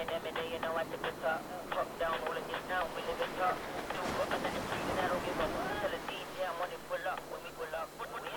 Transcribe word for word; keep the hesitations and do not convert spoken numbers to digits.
Two for a night, and I don't give up. Tell a D J I'm on it, pull up when we pull up.